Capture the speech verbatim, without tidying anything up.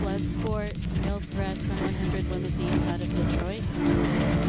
Bloodsport, Real Threats on one hundred Limousines out of Detroit.